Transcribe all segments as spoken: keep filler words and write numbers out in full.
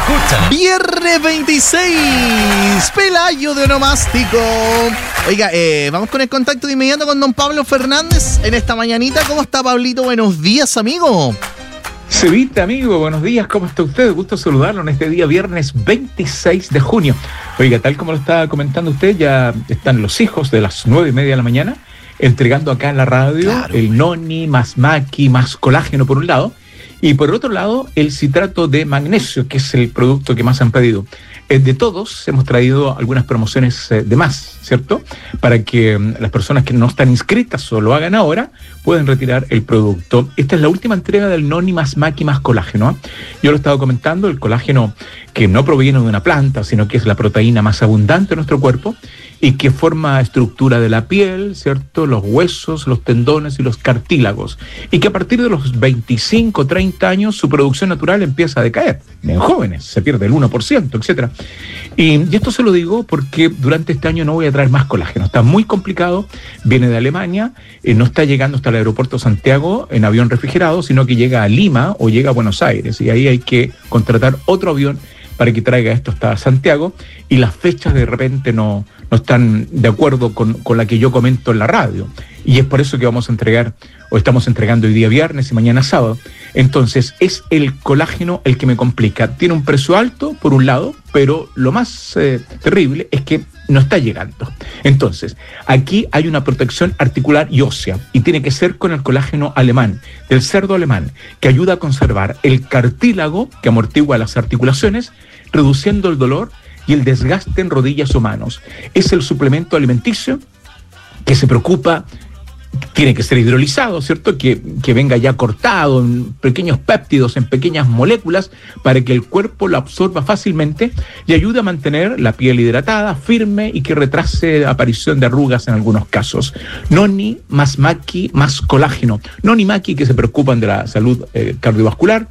escucha. Viernes veintiséis, Pelayo de Onomástico. Oiga, eh, vamos con el contacto de inmediato con don Pablo Fernández en esta mañanita. ¿Cómo está, Pablito? Buenos días, amigo. Cevita, amigo, buenos días, ¿cómo está usted? Gusto saludarlo en este día viernes veintiséis de junio. Oiga, tal como lo estaba comentando usted, ya están los hijos de las nueve y media de la mañana entregando acá en la radio, claro, el Noni, más Maki, más colágeno por un lado, y por el otro lado el citrato de magnesio, que es el producto que más han pedido. Eh, de todos hemos traído algunas promociones eh, de más, ¿cierto? Para que eh, las personas que no están inscritas o lo hagan ahora pueden retirar el producto. Esta es la última entrega del Noni más Maki más colágeno, ¿eh? Yo lo he estado comentando, el colágeno que no proviene de una planta, sino que es la proteína más abundante de nuestro cuerpo y que forma estructura de la piel, ¿cierto? Los huesos, los tendones y los cartílagos. Y que a partir de los veinticinco, treinta años su producción natural empieza a decaer. En jóvenes se pierde el uno por ciento, etcétera. Y, y esto se lo digo porque durante este año no voy a traer más colágeno. Está muy complicado, viene de Alemania, eh, no está llegando hasta el aeropuerto de Santiago en avión refrigerado, sino que llega a Lima o llega a Buenos Aires. Y ahí hay que contratar otro avión para que traiga esto hasta Santiago, y las fechas de repente no, no están de acuerdo con, con la que yo comento en la radio. Y es por eso que vamos a entregar, o estamos entregando hoy día viernes y mañana sábado. Entonces, es el colágeno el que me complica. Tiene un precio alto, por un lado, pero lo más eh, terrible es que no está llegando. Entonces, aquí hay una protección articular y ósea, y tiene que ser con el colágeno alemán, del cerdo alemán, que ayuda a conservar el cartílago, que amortigua las articulaciones, reduciendo el dolor y el desgaste en rodillas o manos. Es el suplemento alimenticio que se preocupa. Tiene que ser hidrolizado, ¿cierto? Que, que venga ya cortado en pequeños péptidos, en pequeñas moléculas, para que el cuerpo lo absorba fácilmente y ayude a mantener la piel hidratada, firme, y que retrase la aparición de arrugas en algunos casos. Noni más Maki más colágeno. Noni Maki, que se preocupan de la salud eh, cardiovascular,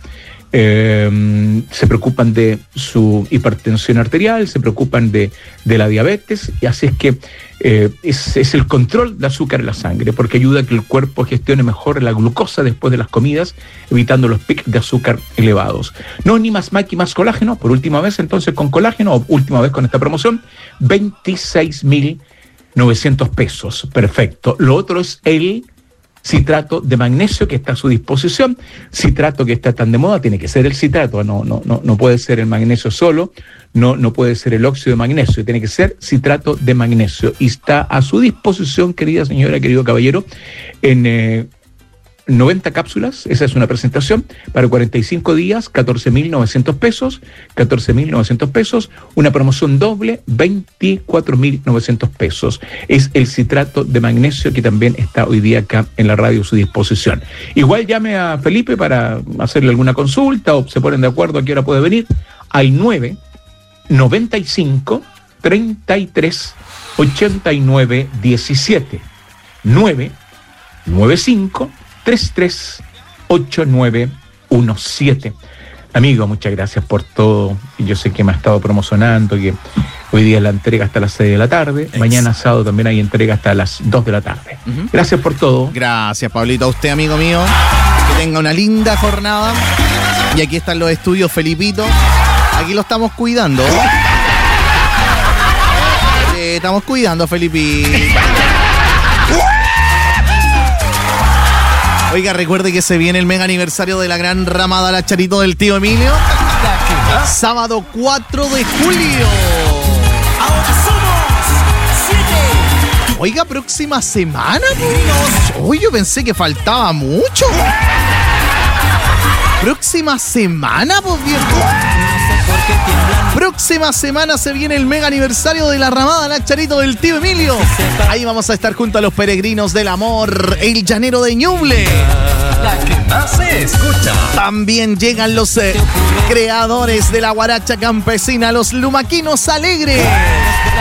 Eh, se preocupan de su hipertensión arterial, se preocupan de, de la diabetes, y así es que eh, es, es el control de azúcar en la sangre, porque ayuda a que el cuerpo gestione mejor la glucosa después de las comidas, evitando los picos de azúcar elevados. Noni más Maki más colágeno, por última vez entonces con colágeno, o última vez con esta promoción, veintiséis mil novecientos pesos, perfecto. Lo otro es el citrato de magnesio, que está a su disposición. Citrato que está tan de moda, tiene que ser el citrato, no, no, no, no puede ser el magnesio solo, no, no puede ser el óxido de magnesio, tiene que ser citrato de magnesio, y está a su disposición, querida señora, querido caballero, en eh, noventa cápsulas. Esa es una presentación para cuarenta y cinco días, catorce mil novecientos pesos, catorce mil novecientos pesos, una promoción doble, veinticuatro mil novecientos pesos. Es el citrato de magnesio que también está hoy día acá en la radio a su disposición. Igual llame a Felipe para hacerle alguna consulta, o se ponen de acuerdo a qué hora puede venir, al nueve noventa y cinco treinta y tres ochenta y nueve diecisiete, nueve noventa y cinco treinta y tres ochenta y nueve diecisiete. Amigo, muchas gracias por todo. Yo sé que me ha estado promocionando, que hoy día la entrega hasta las seis de la tarde. Exacto. Mañana sábado también hay entrega hasta las dos de la tarde. Uh-huh. Gracias por todo. Gracias, Pablito. A usted, amigo mío. Que tenga una linda jornada. Y aquí están los estudios, Felipito. Aquí lo estamos cuidando. Eh, estamos cuidando, Felipito. Oiga, recuerde que se viene el mega aniversario de la gran ramada La Charito del tío Emilio. Sábado cuatro de julio. Oiga, próxima semana. Uy, yo pensé que faltaba mucho. Próxima semana, pues viejo. Próxima semana se viene el mega aniversario de la ramada La Charito del tío Emilio. Ahí vamos a estar junto a los peregrinos del amor, el llanero de Ñuble. La que más se escucha. También llegan los eh, creadores de la guaracha campesina, los lumaquinos alegres.